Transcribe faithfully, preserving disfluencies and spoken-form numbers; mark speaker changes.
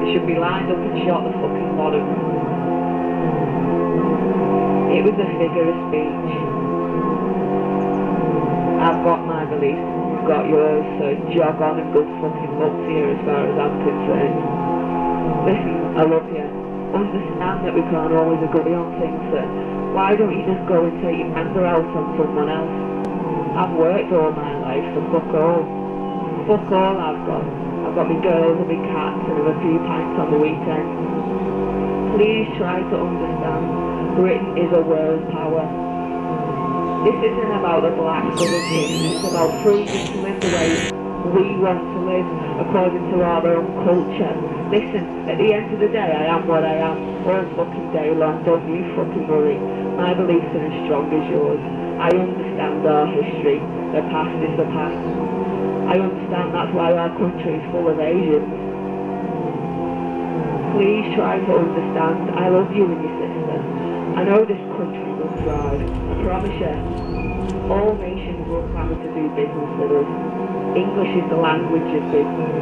Speaker 1: should be lined up and shot, the fucking lot of them. It was a figure of speech. I've got my beliefs, you've got yours, so jog on and good fucking luck to you as far as I'm concerned. Listen, I love you. Understand that we can't always agree on things, so why don't you just go and take your anger out on someone else? I've worked all my life, so fuck all. Fuck all I've got. I've got my girls and my cats and a few pints on the weekend. Please try to understand, Britain is a world power. This isn't about the black southern thing, it's about freedom to live the way we want to live, according to our own culture. Listen, at the end of the day, I am what I am, all fucking day long, don't you fucking worry. My beliefs are as strong as yours. I understand our history, the past is the past. I understand that's why our country is full of Asians. Please try to understand, I love you and your sister. I know this country will thrive, I promise you. All nations will clamour to do business with us. English is the language of business.